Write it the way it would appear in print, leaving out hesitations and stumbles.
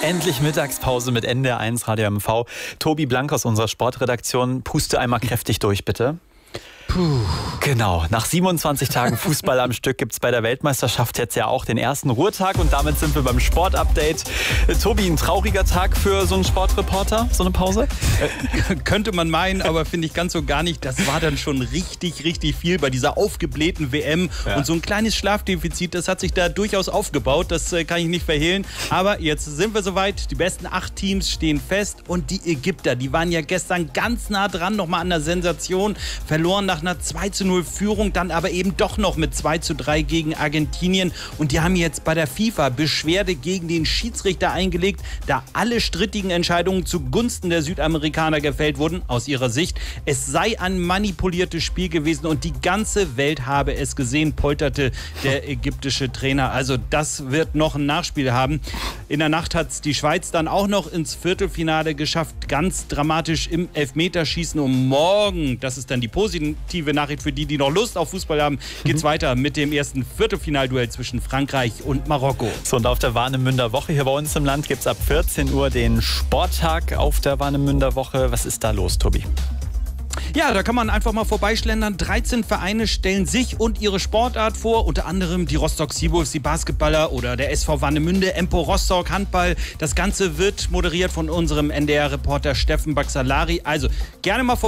Endlich Mittagspause mit NDR1 Radio MV. Tobi Blank aus unserer Sportredaktion, puste einmal kräftig durch, bitte. Puh. Genau, nach 27 Tagen Fußball am Stück gibt es bei der Weltmeisterschaft jetzt ja auch den ersten Ruhetag und damit sind wir beim Sportupdate. Tobi, ein trauriger Tag für so einen Sportreporter, so eine Pause? Könnte man meinen, aber finde ich ganz so gar nicht. Das war dann schon richtig, richtig viel bei dieser aufgeblähten WM. Ja. Und so ein kleines Schlafdefizit, das hat sich da durchaus aufgebaut, das kann ich nicht verhehlen. Aber jetzt sind wir soweit, die besten 8 Teams stehen fest und die Ägypter, die waren ja gestern ganz nah dran, nochmal an der Sensation, verloren nach einer 2:0 Führung, dann aber eben doch noch mit 2:3 gegen Argentinien. Und die haben jetzt bei der FIFA Beschwerde gegen den Schiedsrichter eingelegt, da alle strittigen Entscheidungen zugunsten der Südamerikaner gefällt wurden, aus ihrer Sicht. Es sei ein manipuliertes Spiel gewesen und die ganze Welt habe es gesehen, polterte der ägyptische Trainer. Also das wird noch ein Nachspiel haben. In der Nacht hat es die Schweiz dann auch noch ins Viertelfinale geschafft, ganz dramatisch im Elfmeterschießen. Und morgen, das ist dann die positive Nachricht für die, die noch Lust auf Fußball haben, geht's weiter mit dem ersten Viertelfinalduell zwischen Frankreich und Marokko. So, und auf der Warnemünder Woche hier bei uns im Land gibt es ab 14 Uhr den Sporttag auf der Warnemünder Woche. Was ist da los, Tobi? Ja, da kann man einfach mal vorbeischlendern. 13 Vereine stellen sich und ihre Sportart vor, unter anderem die Rostock Seawolves, die Basketballer oder der SV Warnemünde, Empo Rostock, Handball. Das Ganze wird moderiert von unserem NDR-Reporter Steffen Baxalari. Also gerne mal vorbei.